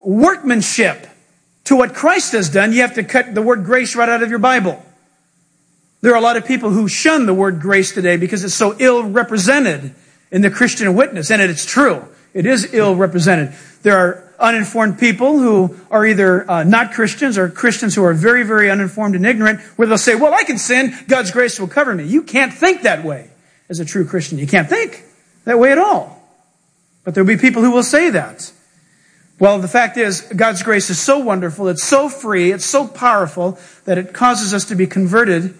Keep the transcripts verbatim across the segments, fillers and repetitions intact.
workmanship to what Christ has done, you have to cut the word grace right out of your Bible. There are a lot of people who shun the word grace today because it's so ill represented in the Christian witness. And it's true. It is ill represented. There are uninformed people who are either uh, not Christians or Christians who are very, very uninformed and ignorant, where they'll say, well, I can sin. God's grace will cover me. You can't think that way as a true Christian. You can't think that way at all. But there'll be people who will say that. Well, the fact is, God's grace is so wonderful, it's so free, it's so powerful, that it causes us to be converted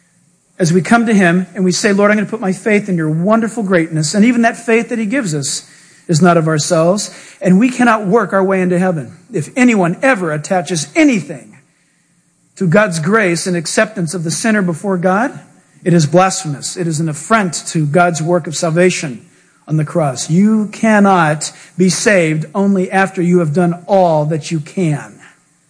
as we come to Him and we say, Lord, I'm going to put my faith in your wonderful greatness. And even that faith that He gives us is not of ourselves. And we cannot work our way into heaven. If anyone ever attaches anything to God's grace and acceptance of the sinner before God, it is blasphemous. It is an affront to God's work of salvation on the cross. You cannot be saved only after you have done all that you can.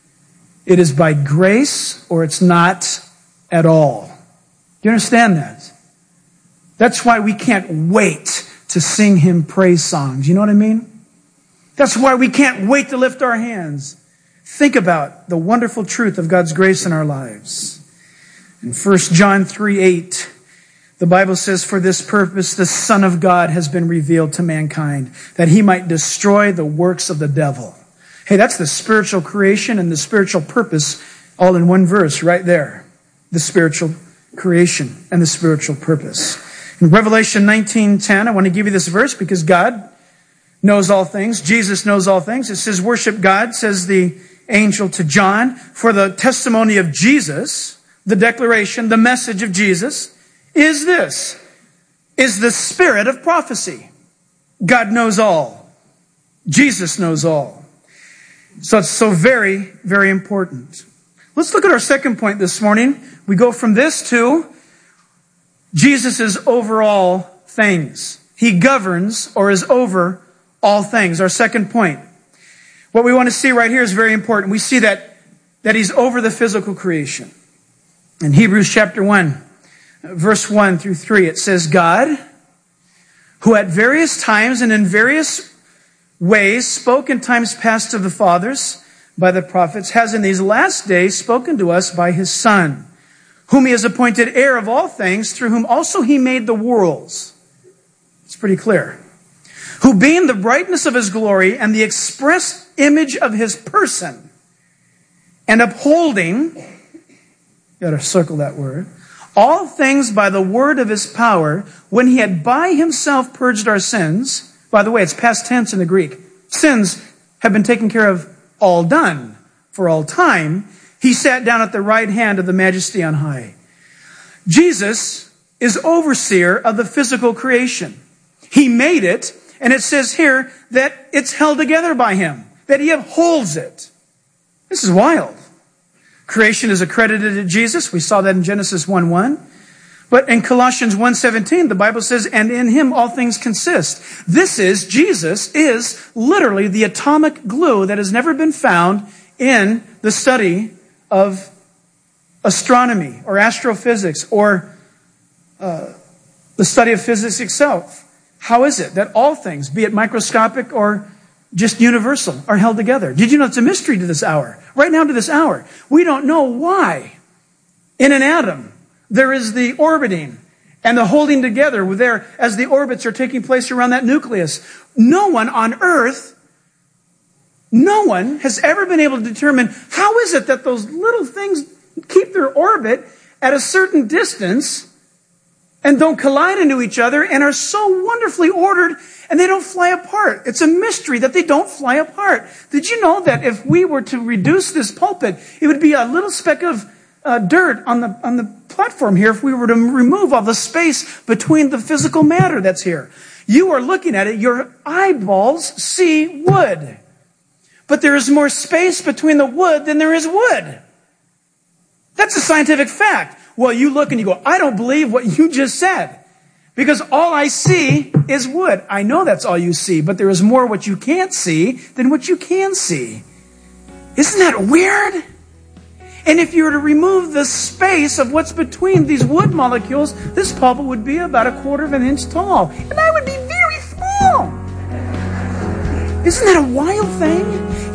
It is by grace or it's not at all. Do you understand that? That's why we can't wait to sing Him praise songs. You know what I mean? That's why we can't wait to lift our hands. Think about the wonderful truth of God's grace in our lives. In First John three eight, the Bible says, for this purpose the Son of God has been revealed to mankind, that He might destroy the works of the devil. Hey, that's the spiritual creation and the spiritual purpose all in one verse right there. The spiritual creation and the spiritual purpose. In Revelation nineteen ten, I want to give you this verse because God knows all things. Jesus knows all things. It says, worship God, says the angel to John, for the testimony of Jesus, the declaration, the message of Jesus, is this, is the spirit of prophecy. God knows all. Jesus knows all. So it's so very, very important. Let's look at our second point this morning. We go from this to Jesus is over all things. He governs or is over all things. Our second point. What we want to see right here is very important. We see that, that He's over the physical creation. In Hebrews chapter one, verse one through three, it says, God, who at various times and in various ways spoke in times past to the fathers by the prophets, has in these last days spoken to us by His Son, whom He has appointed heir of all things, through whom also He made the worlds. It's pretty clear. Who being the brightness of His glory and the express image of His person, and upholding, you got to circle that word, all things by the word of His power, when He had by Himself purged our sins. By the way, it's past tense in the Greek. Sins have been taken care of, all done, for all time. He sat down at the right hand of the Majesty on high. Jesus is overseer of the physical creation. He made it, and it says here that it's held together by Him, that He upholds it. This is wild. Creation is accredited to Jesus. We saw that in Genesis one one. But in Colossians one seventeen, the Bible says, and in Him all things consist. This is, Jesus is literally the atomic glue that has never been found in the study of astronomy or astrophysics or uh, the study of physics itself. How is it that all things, be it microscopic or just universal, are held together? Did you know it's a mystery to this hour? Right now to this hour. We don't know why in an atom there is the orbiting and the holding together there as the orbits are taking place around that nucleus. No one on earth, no one has ever been able to determine how is it that those little things keep their orbit at a certain distance and don't collide into each other and are so wonderfully ordered and they don't fly apart. It's a mystery that they don't fly apart. Did you know that if we were to reduce this pulpit, it would be a little speck of uh, dirt on the on the platform here if we were to remove all the space between the physical matter that's here? You are looking at it, your eyeballs see wood. But there is more space between the wood than there is wood. That's a scientific fact. Well, you look and you go, I don't believe what you just said. Because all I see is wood. I know that's all you see, but there is more what you can't see than what you can see. Isn't that weird? And if you were to remove the space of what's between these wood molecules, this pulpit would be about a quarter of an inch tall. And I would be very small. Isn't that a wild thing?